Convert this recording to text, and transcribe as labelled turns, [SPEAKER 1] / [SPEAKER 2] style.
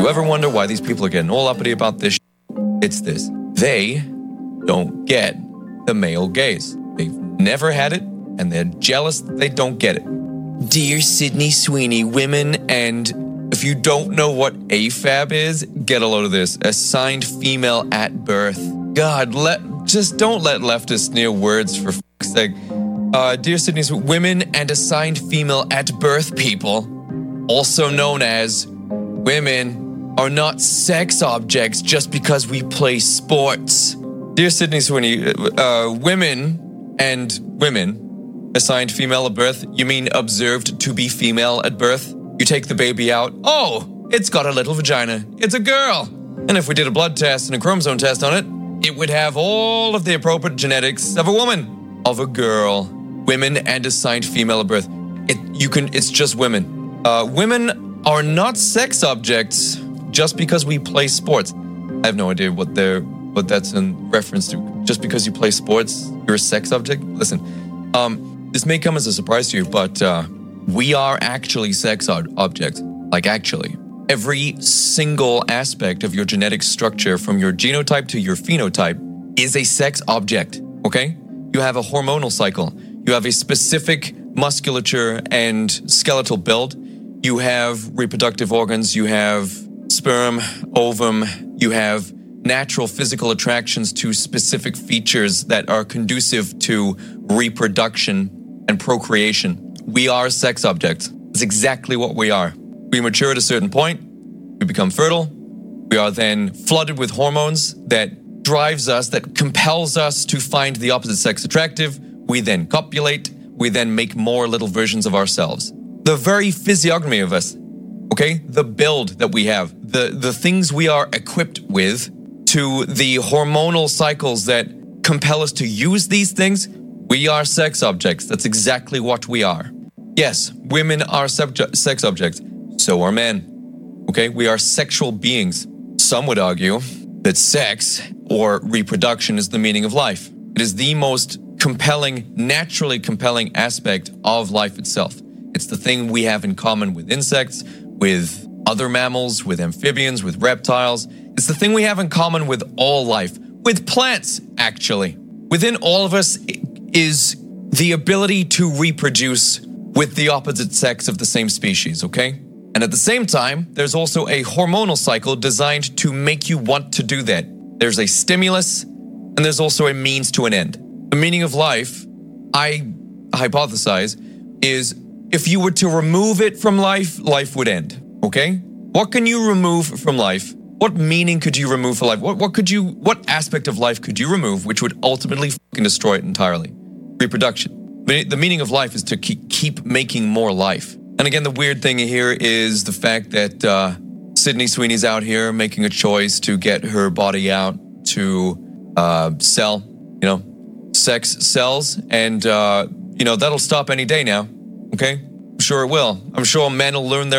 [SPEAKER 1] you ever wonder why these people are getting all uppity about this it's this. They don't get the male gaze. They've never had it, and they're jealous that they don't get it. Dear Sydney Sweeney, women, and if you don't know what AFAB is, get a load of this. Assigned female at birth. God, just don't let leftists sneer words for fuck's sake. Dear Sydney's women and assigned female at birth people, also known as women, are not sex objects just because we play sports. Dear Sydney Sweeney, women and women assigned female at birth, you mean observed to be female at birth? You take the baby out, oh, it's got a little vagina, it's a girl. And if we did a blood test and a chromosome test on it, it would have all of the appropriate genetics of a woman, of a girl. Women and assigned female at birth. It's just women. Women are not sex objects just because we play sports. I have no idea what that's in reference to. Just because you play sports, you're a sex object? Listen, this may come as a surprise to you, but we are actually sex objects. Like, actually. Every single aspect of your genetic structure, from your genotype to your phenotype, is a sex object, okay? You have a hormonal cycle. You have a specific musculature and skeletal build. You have reproductive organs. You have sperm, ovum. You have natural physical attractions to specific features that are conducive to reproduction and procreation. We are sex objects. It's exactly what we are. We mature at a certain point. We become fertile. We are then flooded with hormones that drives us, that compels us to find the opposite sex attractive. We then copulate. We then make more little versions of ourselves. The very physiognomy of us, okay? The build that we have, the things we are equipped with, to the hormonal cycles that compel us to use these things, we are sex objects. That's exactly what we are. Yes, women are sex objects. So are men. Okay? We are sexual beings. Some would argue that sex or reproduction is the meaning of life. It is the most compelling, naturally compelling aspect of life itself. It's the thing we have in common with insects, with other mammals, with amphibians, with reptiles. It's the thing we have in common with all life, with plants, actually. Within all of us is the ability to reproduce with the opposite sex of the same species, okay? And at the same time, there's also a hormonal cycle designed to make you want to do that. There's a stimulus, and there's also a means to an end. The meaning of life, I hypothesize, is if you were to remove it from life, life would end, okay? What can you remove from life? What meaning could you remove from life? What aspect of life could you remove which would ultimately fucking destroy it entirely? Reproduction. The meaning of life is to keep making more life. And again, the weird thing here is the fact that Sydney Sweeney's out here making a choice to get her body out to sell, sex sells, and that'll stop any day now, okay? I'm sure it will. I'm sure men will learn their